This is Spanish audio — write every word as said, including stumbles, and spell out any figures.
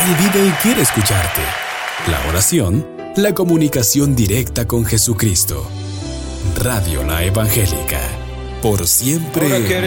decidida y quiere escucharte. La oración, la comunicación directa con Jesucristo. Radio La Evangélica. Por siempre